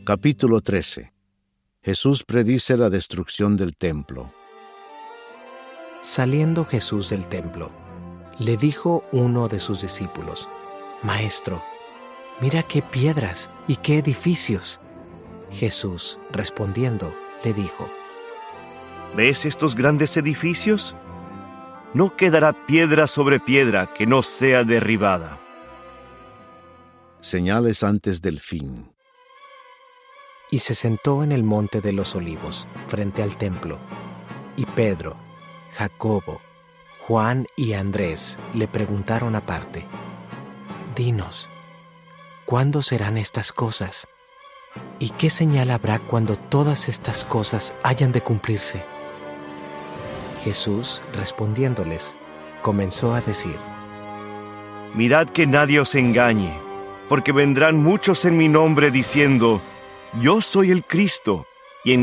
Capítulo 13. Jesús predice la destrucción del templo. Saliendo Jesús del templo, le dijo uno de sus discípulos: Maestro, mira qué piedras y qué edificios. Jesús, respondiendo, le dijo: ¿Ves estos grandes edificios? No quedará piedra sobre piedra que no sea derribada. Señales antes del fin. Y se sentó en el monte de los Olivos, frente al templo. Y Pedro, Jacobo, Juan y Andrés le preguntaron aparte: Dinos, ¿cuándo serán estas cosas? ¿Y qué señal habrá cuando todas estas cosas hayan de cumplirse? Jesús, respondiéndoles, comenzó a decir: Mirad que nadie os engañe, porque vendrán muchos en mi nombre diciendo: Yo soy el Cristo,